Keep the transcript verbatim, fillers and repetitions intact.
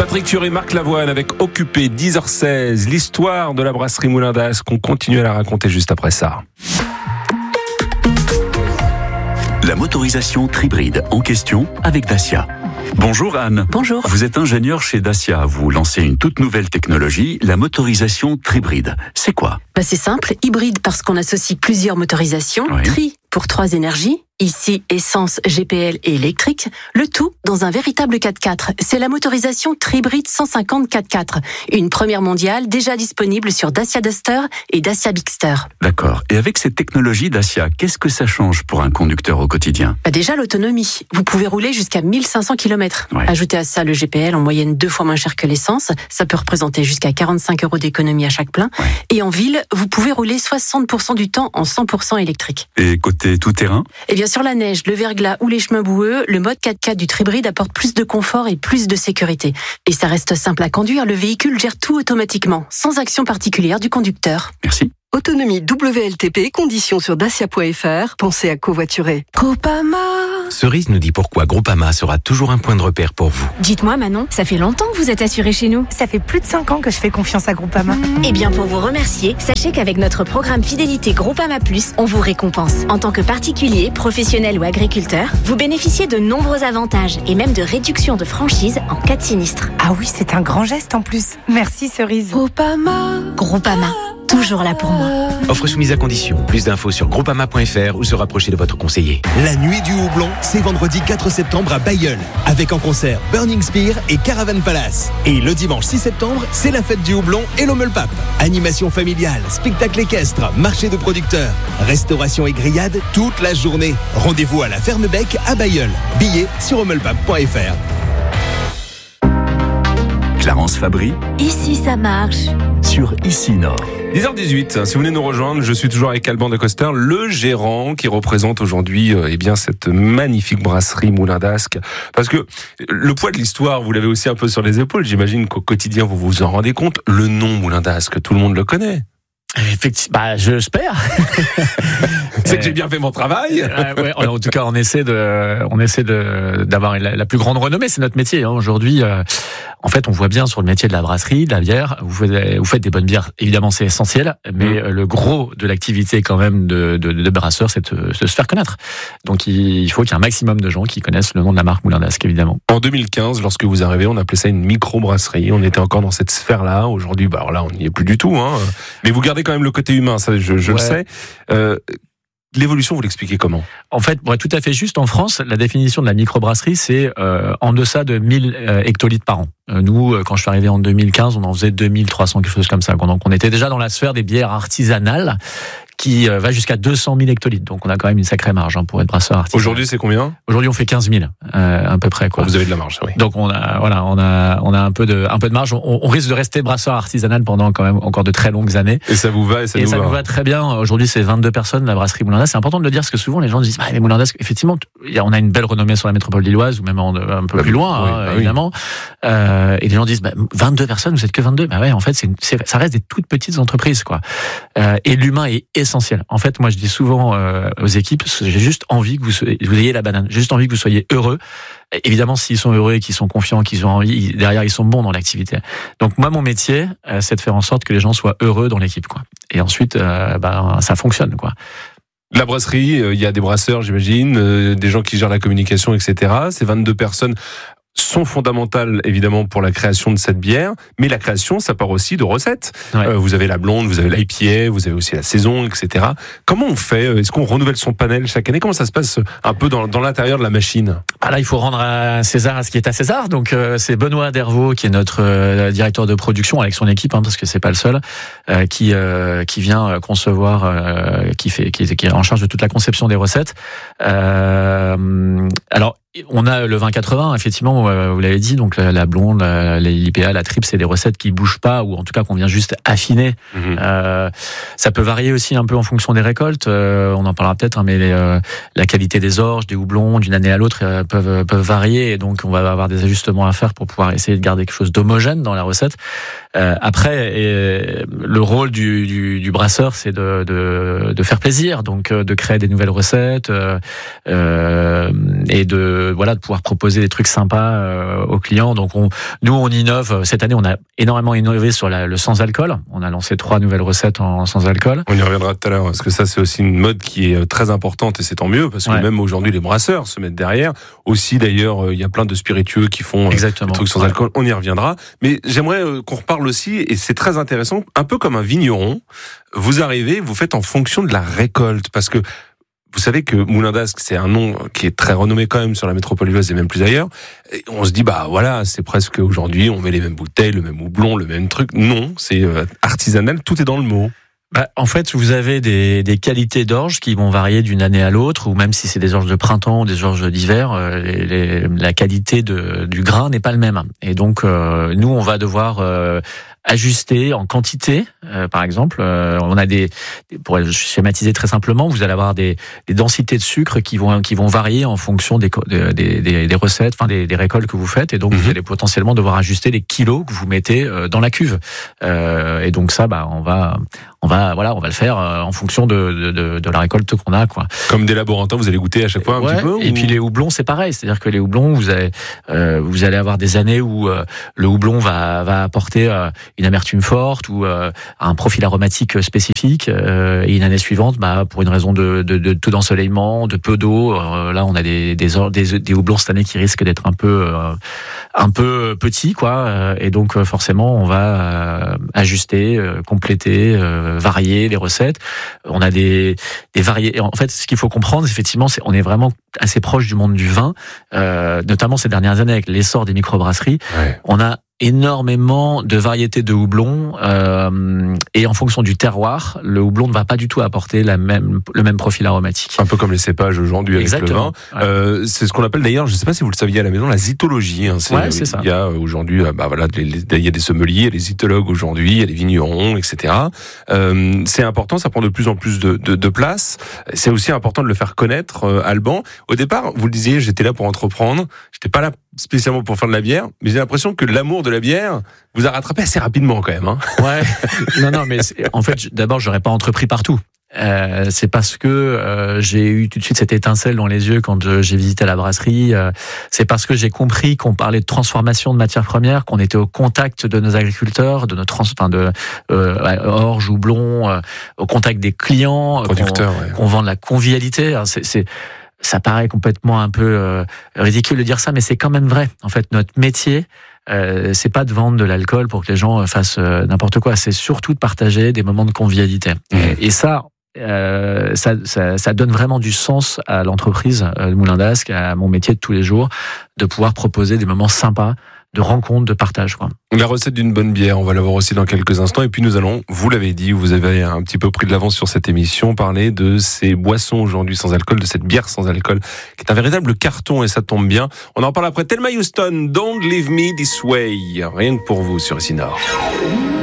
Patrick Thury, Marc Lavoine avec Occupé, dix heures seize. L'histoire de la brasserie Moulin d'Ascq, on continue à la raconter juste après ça. La motorisation Tribride en question avec Dacia. Bonjour Anne. Bonjour. Vous êtes ingénieur chez Dacia. Vous lancez une toute nouvelle technologie, la motorisation Tribride. C'est quoi ? Bah c'est simple, hybride parce qu'on associe plusieurs motorisations, Oui. tri pour trois énergies, ici essence, G P L et électrique, le tout dans un véritable quatre-quatre. C'est la motorisation Tribride cent cinquante quatre-quatre, une première mondiale déjà disponible sur Dacia Duster et Dacia Bigster. D'accord. Et avec cette technologie Dacia, qu'est-ce que ça change pour un conducteur au quotidien ? Bah déjà l'autonomie, vous pouvez rouler jusqu'à mille cinq cents kilomètres. Ouais. Ajoutez à ça le G P L en moyenne deux fois moins cher que l'essence, ça peut représenter jusqu'à quarante-cinq euros d'économie à chaque plein. Ouais. Et en ville, vous pouvez rouler soixante pour cent du temps en cent pour cent électrique. Et côté tout-terrain ? Et bien sur la neige, le verglas ou les chemins boueux, le mode quatre-quatre du Tribride apporte plus de confort et plus de sécurité. Et ça reste simple à conduire, le véhicule gère tout automatiquement, sans action particulière du conducteur. Merci. Autonomie W L T P, conditions sur dacia point f r. Pensez à covoiturer. Groupama. Cerise nous dit pourquoi Groupama sera toujours un point de repère pour vous. Dites-moi Manon, ça fait longtemps que vous êtes assurée chez nous. Ça fait plus de cinq ans que je fais confiance à Groupama. Mmh. Eh bien pour vous remercier, sachez qu'avec notre programme Fidélité Groupama Plus, on vous récompense. En tant que particulier, professionnel ou agriculteur, vous bénéficiez de nombreux avantages et même de réductions de franchise en cas de sinistre. Ah oui, c'est un grand geste en plus. Merci Cerise. Groupama. Groupama. Toujours là pour moi. Offre soumise à condition. Plus d'infos sur groupama point f r ou se rapprocher de votre conseiller. La nuit du houblon, c'est vendredi quatre septembre à Bailleul, avec en concert Burning Spear et Caravan Palace. Et le dimanche six septembre, c'est la fête du houblon et l'Ommelpap. Animation familiale, spectacle équestre, marché de producteurs, restauration et grillade toute la journée. Rendez-vous à la Ferme Bec à Bailleul. Billets sur ommelpap point f r. Clarence Fabry Ici ça marche. sur Ici Nord. dix heures dix-huit, si vous venez nous rejoindre, je suis toujours avec Alban de Coster, le gérant qui représente aujourd'hui euh, eh bien cette magnifique brasserie Moulin d'Ascq. Parce que le poids de l'histoire, vous l'avez aussi un peu sur les épaules. J'imagine qu'au quotidien, vous vous en rendez compte. Le nom Moulin d'Ascq, tout le monde le connaît. Effectivement, bah, j'espère. C'est que j'ai bien fait mon travail. Euh, ouais, en tout cas, on essaie de, on essaie de, d'avoir la, la plus grande renommée. C'est notre métier. Hein. Aujourd'hui, euh, en fait, on voit bien sur le métier de la brasserie, de la bière. Vous faites, vous faites des bonnes bières. Évidemment, c'est essentiel. Mais mmh. le gros de l'activité, quand même, de, de, de brasseur, c'est de, de se faire connaître. Donc, il faut qu'il y ait un maximum de gens qui connaissent le nom de la marque Moulin d'Ascq, évidemment. En deux mille quinze, lorsque vous arrivez, on appelait ça une micro-brasserie. On était encore dans cette sphère-là. Aujourd'hui, bah, alors là, on n'y est plus du tout. Hein. Mais vous gardez quand même le côté humain, ça, je, je ouais. le sais. Euh, L'évolution, vous l'expliquez comment ? En fait, pour être tout à fait juste, en France, la définition de la microbrasserie, c'est euh, en deçà de mille euh, hectolitres par an. Euh, nous, euh, quand je suis arrivé en deux mille quinze, on en faisait deux mille trois cents, quelque chose comme ça. Donc, on était déjà dans la sphère des bières artisanales qui euh, va jusqu'à deux cent mille hectolitres. Donc, on a quand même une sacrée marge hein, pour être brasseur artisanal. Aujourd'hui, c'est combien ? Aujourd'hui, on fait quinze mille, euh, à peu près. Quoi. Vous avez de la marge, oui. Donc, on a, voilà, on a, on a un peu de, un peu de marge. On, on risque de rester brasseur artisanal pendant quand même encore de très longues années. Et ça vous va et ça et nous ça va. nous va très bien. Aujourd'hui, c'est vingt-deux personnes, la brasserie Moulin d'Ascq. C'est important de le dire parce que souvent, les gens disent, ah, les Moulin d'Ascq, effectivement, on a une belle renommée sur la métropole lilloise ou même en, un peu bah, plus loin, oui, hein, bah, évidemment. Oui. Euh, et les gens disent, bah, vingt-deux personnes, vous êtes que vingt-deux. Bah ouais, en fait, c'est, une, c'est ça reste des toutes petites entreprises, quoi. Euh, et l'humain est essentiel. En fait, moi, je dis souvent euh, aux équipes, j'ai juste envie que vous, soyez, vous ayez la banane. J'ai juste envie que vous soyez heureux. Évidemment, s'ils sont heureux et qu'ils sont confiants, qu'ils ont envie, derrière, ils sont bons dans l'activité. Donc, moi, mon métier, euh, c'est de faire en sorte que les gens soient heureux dans l'équipe, quoi. Et ensuite, euh, ben, ça fonctionne, quoi. La brasserie, il euh, y a des brasseurs, j'imagine, euh, des gens qui gèrent la communication, et cetera. Ces vingt-deux personnes sont fondamentales, évidemment, pour la création de cette bière. Mais la création, ça part aussi de recettes. Ouais. Euh, vous avez la blonde, vous avez l'I P A, vous avez aussi la saison, et cetera. Comment on fait ? Est-ce qu'on renouvelle son panel chaque année ? Comment ça se passe un peu dans, dans l'intérieur de la machine ? Ah là, il faut rendre à César à ce qui est à César. Donc, euh, c'est Benoît Dervaux, qui est notre euh, directeur de production, avec son équipe, hein, parce que c'est pas le seul, euh, qui euh, qui vient concevoir, euh, qui fait, qui, qui est en charge de toute la conception des recettes. Euh, alors, on a le vingt quatre-vingts, effectivement, vous l'avez dit, donc la blonde, l'I P A, la triple, c'est des recettes qui bougent pas, ou en tout cas qu'on vient juste affiner. Mmh. Euh, ça peut varier aussi un peu en fonction des récoltes, euh, on en parlera peut-être, hein, mais les, euh, la qualité des orges, des houblons, d'une année à l'autre, euh, peuvent, peuvent varier, et donc on va avoir des ajustements à faire pour pouvoir essayer de garder quelque chose d'homogène dans la recette. Euh, après, et, le rôle du, du, du brasseur, c'est de, de, de faire plaisir, donc de créer des nouvelles recettes, euh, euh, et de de voilà de pouvoir proposer des trucs sympas euh, aux clients. Donc on, nous on innove. Cette année, on a énormément innové sur la, le sans alcool. On a lancé trois nouvelles recettes en sans alcool. On y reviendra tout à l'heure parce que ça c'est aussi une mode qui est très importante et c'est tant mieux parce que ouais. même aujourd'hui les brasseurs se mettent derrière. Aussi d'ailleurs, il y a plein de spiritueux qui font Exactement. des trucs sans ouais. alcool. On y reviendra. Mais j'aimerais qu'on reparle aussi et c'est très intéressant, un peu comme un vigneron. Vous arrivez, vous faites en fonction de la récolte parce que vous savez que Moulin d'Ascq, c'est un nom qui est très renommé quand même sur la métropole lilloise et même plus ailleurs. Et on se dit, bah voilà, c'est presque aujourd'hui, on met les mêmes bouteilles, le même houblon, le même truc. Non, c'est artisanal, tout est dans le mot. Bah, en fait, vous avez des, des qualités d'orge qui vont varier d'une année à l'autre, ou même si c'est des orges de printemps ou des orges d'hiver, euh, les, les, la qualité de, du grain n'est pas le même. Et donc, euh, nous, on va devoir euh, ajuster en quantité. Euh, par exemple, euh, on a des, pour schématiser très simplement, vous allez avoir des, des densités de sucre qui vont qui vont varier en fonction des des, des, des recettes, enfin des, des récoltes que vous faites, et donc mmh. vous allez potentiellement devoir ajuster les kilos que vous mettez dans la cuve. Euh, et donc ça, bah, on va on va voilà, on va le faire en fonction de de, de la récolte qu'on a, quoi. Comme des laborantins, vous allez goûter à chaque fois un ouais, petit peu. Et ou... puis les houblons, c'est pareil, c'est-à-dire que les houblons, vous avez euh, vous allez avoir des années où euh, le houblon va va apporter euh, une amertume forte ou euh, un profil aromatique spécifique, euh, et une année suivante, bah pour une raison de de, de taux d'ensoleillement, de peu d'eau, euh, là on a des des des, des houblons cette année qui risquent d'être un peu euh, un peu petits, quoi, euh, et donc euh, forcément on va euh, ajuster, euh, compléter, euh, varier les recettes. On a des des variés. En fait, ce qu'il faut comprendre, effectivement, c'est on est vraiment assez proche du monde du vin, euh, notamment ces dernières années avec l'essor des microbrasseries. Ouais. On a énormément de variétés de houblon, euh, et en fonction du terroir, le houblon ne va pas du tout apporter la même, le même profil aromatique. Un peu comme les cépages aujourd'hui avec Exactement. le vin. Ouais. Euh, c'est ce qu'on appelle d'ailleurs, je ne sais pas si vous le saviez à la maison, la zytologie. Hein. C'est, ouais, c'est ça. Il y a aujourd'hui, bah voilà, il y a des sommeliers, il y a des zytologues aujourd'hui, il y a des vignerons, et cetera. Euh, c'est important, ça prend de plus en plus de, de, de place. C'est aussi important de le faire connaître, euh, Alban. Au départ, vous le disiez, j'étais là pour entreprendre. J'étais pas là spécialement pour faire de la bière, mais j'ai l'impression que l'amour de la bière vous a rattrapé assez rapidement quand même. Hein. Ouais. Non, non, mais en fait, d'abord, j'aurais pas entrepris partout. Euh, c'est parce que euh, j'ai eu tout de suite cette étincelle dans les yeux quand je, j'ai visité la brasserie. Euh, c'est parce que j'ai compris qu'on parlait de transformation de matières premières, qu'on était au contact de nos agriculteurs, de nos trans, enfin de euh, orge, houblon, euh, au contact des clients, producteurs, qu'on, ouais. qu'on vend de la convivialité. C'est, c'est ça paraît complètement un peu euh, ridicule de dire ça, mais c'est quand même vrai. En fait, notre métier, euh, c'est pas de vendre de l'alcool pour que les gens fassent euh, n'importe quoi. C'est surtout de partager des moments de convivialité. Mmh. Et, et ça, euh, ça, ça, ça donne vraiment du sens à l'entreprise euh, Moulin d'Ascq, à mon métier de tous les jours, de pouvoir proposer des moments sympas, de rencontres, de partage, quoi. La recette d'une bonne bière, on va la voir aussi dans quelques instants. Et puis nous allons, vous l'avez dit, vous avez un petit peu pris de l'avance sur cette émission, parler de ces boissons aujourd'hui sans alcool, de cette bière sans alcool, qui est un véritable carton et ça tombe bien. On en parle après Thelma Houston, Don't Leave Me This Way. Rien que pour vous sur Ici Nord.